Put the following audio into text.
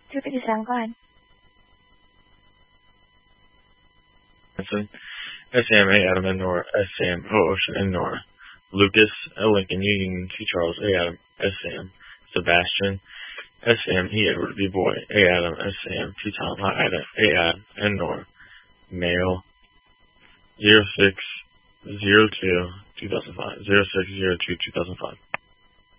257, go ahead. SAM, A. Adam, N. Nora, SAM, O. Ocean, N. Nora. Lucas, L. Lincoln, U. Union, T. Charles, A. Adam, SAM. Sebastian, SAM, E. Edward, B. Boy, A. Adam, SAM, T. Tom, I. Ada, A. Adam, N. Nora. Male, 0602 2005. 0602 2005.